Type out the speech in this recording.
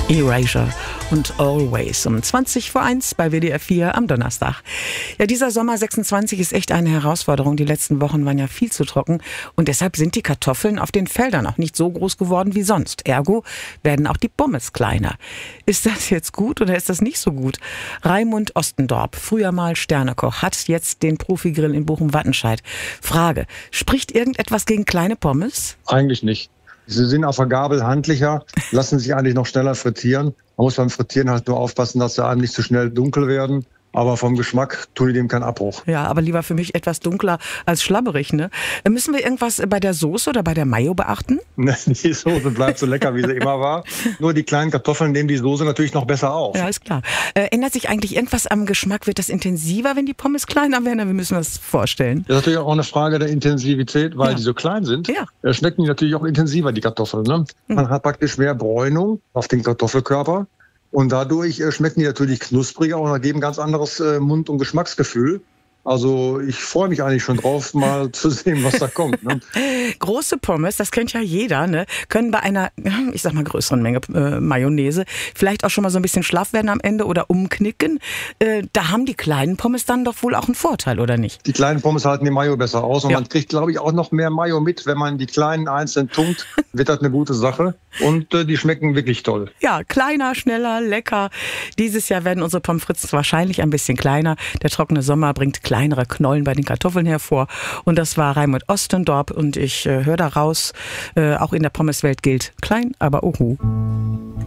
Erasure und Always um 20:01 bei WDR 4 am Donnerstag. Ja, dieser Sommer 26 ist echt eine Herausforderung. Die letzten Wochen waren ja viel zu trocken und deshalb sind die Kartoffeln auf den Feldern auch nicht so groß geworden wie sonst. Ergo werden auch die Pommes kleiner. Ist das jetzt gut oder ist das nicht so gut? Raimund Ostendorp, früher mal Sternekoch, hat jetzt den Profigrill in Bochum-Wattenscheid. Frage, spricht irgendetwas gegen kleine Pommes? Eigentlich nicht. Sie sind auf der Gabel handlicher, lassen sich eigentlich noch schneller frittieren. Man muss beim Frittieren halt nur aufpassen, dass sie einem nicht zu schnell dunkel werden. Aber vom Geschmack tun die dem keinen Abbruch. Ja, aber lieber für mich etwas dunkler als schlabberig, ne? Müssen wir irgendwas bei der Soße oder bei der Mayo beachten? Die Soße bleibt so lecker, wie sie immer war. Nur die kleinen Kartoffeln nehmen die Soße natürlich noch besser auf. Ja, ist klar. Ändert sich eigentlich irgendwas am Geschmack? Wird das intensiver, wenn die Pommes kleiner werden? Wie müssen wir das vorstellen? Das ist natürlich auch eine Frage der Intensivität, weil die so klein sind. Ja. Schmecken die natürlich auch intensiver, die Kartoffeln. Ne? Man hat praktisch mehr Bräunung auf den Kartoffelkörper. Und dadurch schmecken die natürlich knuspriger und geben ganz anderes Mund- und Geschmacksgefühl. Also ich freue mich eigentlich schon drauf, mal zu sehen, was da kommt. Ne? Große Pommes, das kennt ja jeder, ne? Können bei einer, ich sag mal, größeren Menge Mayonnaise vielleicht auch schon mal so ein bisschen schlaff werden am Ende oder umknicken. Da haben die kleinen Pommes dann doch wohl auch einen Vorteil, oder nicht? Die kleinen Pommes halten die Mayo besser aus und man kriegt, glaube ich, auch noch mehr Mayo mit. Wenn man die kleinen einzeln tunkt, wird das eine gute Sache. Und die schmecken wirklich toll. Ja, kleiner, schneller, lecker. Dieses Jahr werden unsere Pommes frites wahrscheinlich ein bisschen kleiner. Der trockene Sommer bringt kleinere Knollen bei den Kartoffeln hervor. Und das war Raimund Ostendorp. Und ich höre da raus, auch in der Pommeswelt gilt klein, aber ohu.